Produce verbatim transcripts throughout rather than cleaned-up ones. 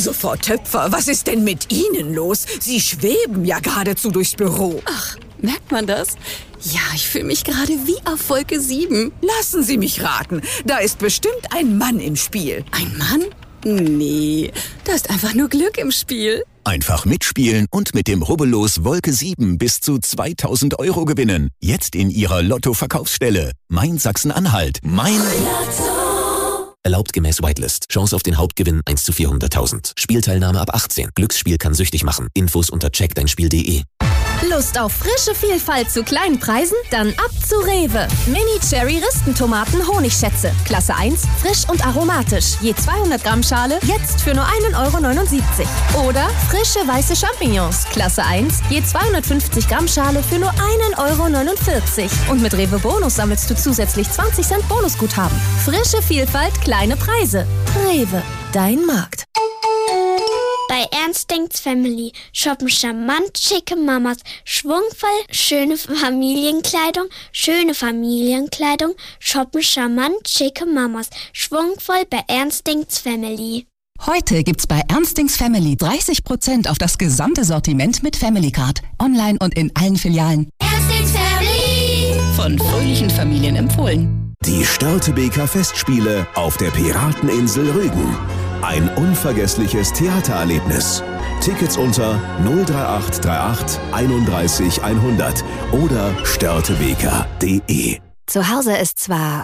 Also, Frau Töpfer, was ist denn mit Ihnen los? Sie schweben ja geradezu durchs Büro. Ach, merkt man das? Ja, ich fühle mich gerade wie auf Wolke sieben. Lassen Sie mich raten, da ist bestimmt ein Mann im Spiel. Ein Mann? Nee, da ist einfach nur Glück im Spiel. Einfach mitspielen und mit dem Rubbellos Wolke sieben bis zu zweitausend Euro gewinnen. Jetzt in Ihrer Lotto-Verkaufsstelle. Mein Sachsen-Anhalt. Mein Lotto. Erlaubt gemäß Whitelist. Chance auf den Hauptgewinn eins zu vierhunderttausend. Spielteilnahme ab achtzehn. Glücksspiel kann süchtig machen. Infos unter check dein spiel punkt de. Lust auf frische Vielfalt zu kleinen Preisen? Dann ab zu Rewe. Mini-Cherry-Ristentomaten Honigschätze. Klasse eins, frisch und aromatisch. Je zweihundert Gramm Schale, jetzt für nur einen Euro neunundsiebzig. Oder frische weiße Champignons. Klasse eins, je zweihundertfünfzig Gramm Schale für nur einen Euro neunundvierzig. Und mit Rewe Bonus sammelst du zusätzlich zwanzig Cent Bonusguthaben. Frische Vielfalt, kleine Preise. Rewe, dein Markt. Bei Ernst denkt's Family shoppen charmant schicke Mamas, schwungvoll schöne Familienkleidung, schöne Familienkleidung, shoppen charmant schicke Mamas, schwungvoll bei Ernst denkt's Family. Heute gibt's bei Ernst denkt's Family dreißig Prozent auf das gesamte Sortiment mit Family Card. Online und in allen Filialen. Ernst denkt's Family. Von fröhlichen Familien empfohlen. Die Störtebeker Festspiele auf der Pirateninsel Rügen. Ein unvergessliches Theatererlebnis. Tickets unter null drei acht drei acht einunddreißig hundert oder störtebeker punkt de. Zu Hause ist zwar...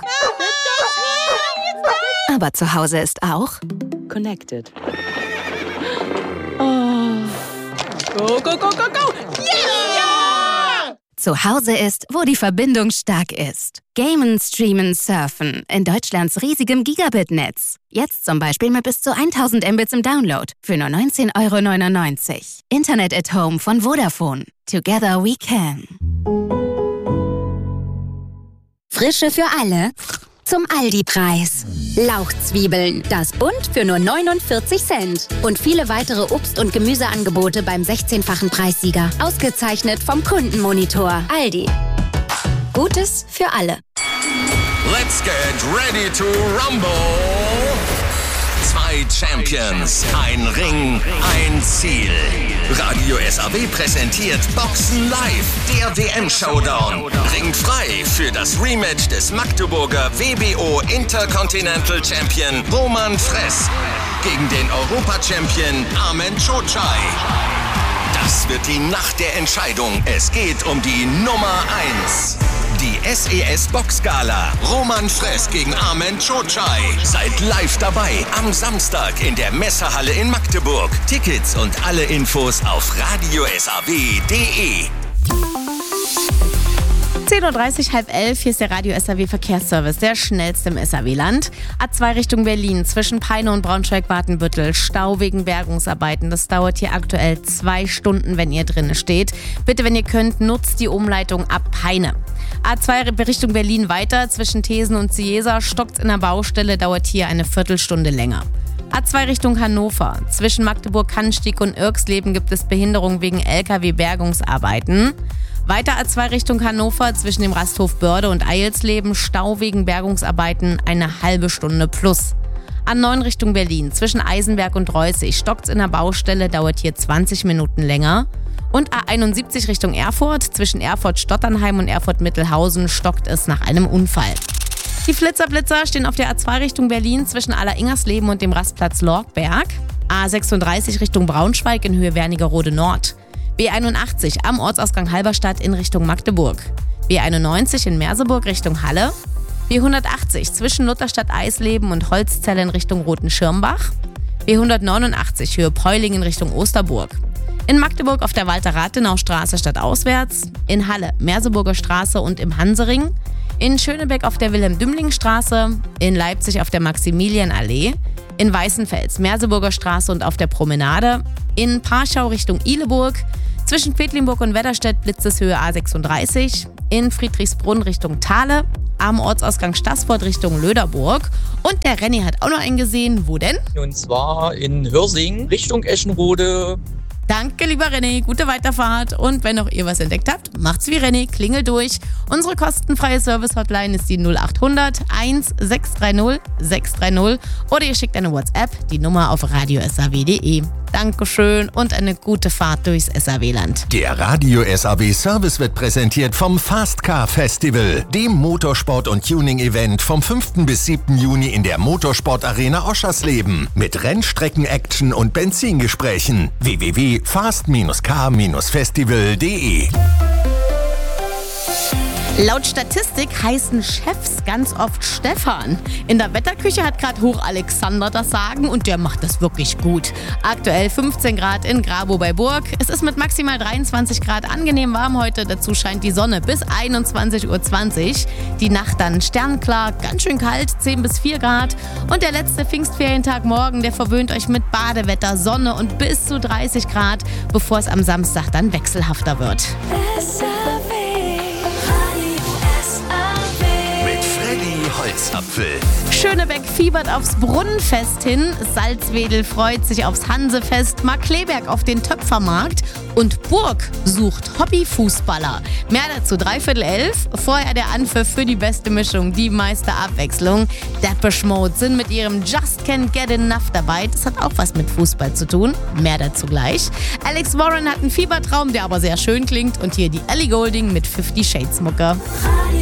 aber zu Hause ist auch... Connected. Oh. Go, go, go, go, go! Yeah! Zu Hause ist, wo die Verbindung stark ist. Gamen, Streamen, Surfen in Deutschlands riesigem Gigabit-Netz. Jetzt zum Beispiel mit bis zu tausend Mbits im Download für nur neunzehn Euro neunundneunzig. Internet at Home von Vodafone. Together we can. Frische für alle zum Aldi-Preis. Lauchzwiebeln, das Bund für nur neunundvierzig Cent. Und viele weitere Obst- und Gemüseangebote beim sechzehnfachen Preissieger. Ausgezeichnet vom Kundenmonitor. Aldi. Gutes für alle. Let's get ready to rumble. Zwei Champions, ein Ring, ein Ziel. Radio S A W präsentiert Boxen Live, der W M-Showdown. Ringt frei für das Rematch des Magdeburger W B O Intercontinental Champion Roman Fress gegen den Europa-Champion Armen Cocai. Das wird die Nacht der Entscheidung. Es geht um die Nummer eins. Die S E S Boxgala. Roman Fress gegen Armen Cocai. Seid live dabei am Samstag in der Messehalle in Magdeburg. Tickets und alle Infos auf radio s a w punkt de. zehn Uhr dreißig, halb elf, hier ist der Radio S A W Verkehrsservice, der schnellste im S A W-Land. A zwei Richtung Berlin, zwischen Peine und Braunschweig-Watenbüttel, Stau wegen Bergungsarbeiten. Das dauert hier aktuell zwei Stunden, wenn ihr drin steht. Bitte, wenn ihr könnt, nutzt die Umleitung ab Peine. A zwei Richtung Berlin weiter, zwischen Thesen und Ciesa, stockt in der Baustelle, dauert hier eine Viertelstunde länger. A zwei Richtung Hannover, zwischen Magdeburg-Kannstieg und Irksleben gibt es Behinderung wegen L K W-Bergungsarbeiten. Weiter A zwei Richtung Hannover, zwischen dem Rasthof Börde und Eilsleben, Stau wegen Bergungsarbeiten, eine halbe Stunde plus. A neun Richtung Berlin, zwischen Eisenberg und Reußig, stockt's in der Baustelle, dauert hier zwanzig Minuten länger. Und A einundsiebzig Richtung Erfurt, zwischen Erfurt-Stotternheim und Erfurt-Mittelhausen, stockt es nach einem Unfall. Die Flitzer-Blitzer stehen auf der A zwei Richtung Berlin, zwischen Aller-Ingersleben und dem Rastplatz Lorgberg. A sechsunddreißig Richtung Braunschweig in Höhe Wernigerode Nord. B einundachtzig am Ortsausgang Halberstadt in Richtung Magdeburg. B einundneunzig in Merseburg Richtung Halle. B hundertachtzig zwischen Lutherstadt-Eisleben und Holzzell in Richtung Rotenschirmbach. B hundertneunundachtzig Höhe Peuling in Richtung Osterburg. In Magdeburg auf der Walter-Rathenau-Straße stadtauswärts. In Halle Merseburger Straße und im Hansering. In Schönebeck auf der Wilhelm-Dümling-Straße. In Leipzig auf der Maximilianallee. In Weißenfels Merseburger Straße und auf der Promenade. In Parschau Richtung Ihleburg. Zwischen Quedlinburg und Wedderstedt Blitzeshöhe A sechsunddreißig. In Friedrichsbrunn Richtung Thale. Am Ortsausgang Staßfurt Richtung Löderburg. Und der Renny hat auch noch einen gesehen. Wo denn? Und zwar in Hörsing Richtung Eschenrode. Danke, lieber René. Gute Weiterfahrt. Und wenn auch ihr was entdeckt habt, macht's wie René. Klingelt durch. Unsere kostenfreie Service-Hotline ist die null acht hundert eins sechs drei null sechs drei null oder ihr schickt eine WhatsApp, die Nummer auf radio s a w punkt d e. Dankeschön und eine gute Fahrt durchs S A W-Land. Der Radio S A W Service wird präsentiert vom Fast Car Festival, dem Motorsport- und Tuning-Event vom fünften bis siebten Juni in der Motorsport-Arena Oschersleben mit Rennstrecken-Action und Benzingesprächen. w w w punkt fast car festival punkt d e. Laut Statistik heißen Chefs ganz oft Stefan. In der Wetterküche hat gerade Hoch Alexander das Sagen und der macht das wirklich gut. Aktuell fünfzehn Grad in Grabow bei Burg. Es ist mit maximal dreiundzwanzig Grad angenehm warm heute. Dazu scheint die Sonne bis einundzwanzig Uhr zwanzig. Die Nacht dann sternklar, ganz schön kalt, zehn bis vier Grad. Und der letzte Pfingstferientag morgen, der verwöhnt euch mit Badewetter, Sonne und bis zu dreißig Grad, bevor es am Samstag dann wechselhafter wird. Holzapfel. Schönebeck fiebert aufs Brunnenfest hin, Salzwedel freut sich aufs Hansefest, Markleberg auf den Töpfermarkt und Burg sucht Hobbyfußballer. Mehr dazu dreiviertel elf. Vorher der Anpfiff für die beste Mischung, die meiste Abwechslung. Depeche Mode sind mit ihrem Just Can't Get Enough dabei. Das hat auch was mit Fußball zu tun. Mehr dazu gleich. Alex Warren hat einen Fiebertraum, der aber sehr schön klingt. Und hier die Ellie Goulding mit Fifty Shades Mucke.